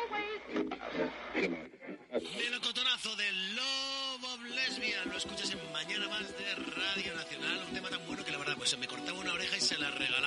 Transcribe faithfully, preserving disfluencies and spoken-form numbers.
Melocotonazo del Love of Lesbian. Lo escuchas en Mañana Más de Radio Nacional. Un tema tan bueno que la verdad pues se me cortaba una oreja y se la regalaba.